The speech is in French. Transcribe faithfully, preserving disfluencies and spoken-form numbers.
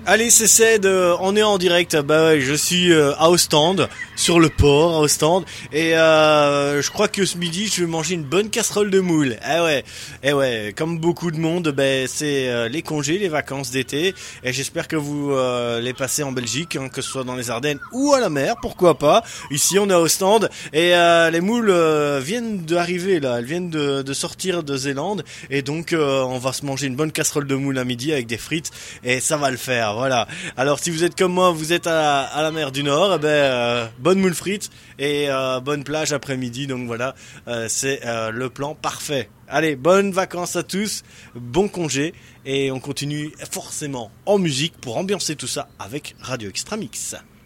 Allez, c'est Ced, euh, on est en direct. Bah ouais, je suis euh, à Ostende, sur le port, à Ostende, et euh, je crois que ce midi, je vais manger une bonne casserole de moules. Eh ouais, eh ouais, comme beaucoup de monde, ben c'est euh, les congés, les vacances d'été, et j'espère que vous euh, les passez en Belgique, hein, que ce soit dans les Ardennes ou à la mer, pourquoi pas. Ici, on est à Ostende, et euh, les moules euh, viennent d'arriver là, elles viennent de, de sortir de Zélande, et donc euh, on va se manger une bonne casserole de moules à midi avec des frites, et ça va le faire. Voilà. Alors si vous êtes comme moi, vous êtes à, à la mer du Nord, eh ben euh, bonne moule frite et euh, bonne plage après-midi. Donc voilà, euh, c'est euh, le plan parfait. Allez, bonnes vacances à tous, bon congé et on continue forcément en musique pour ambiancer tout ça avec Radio Extra Mix.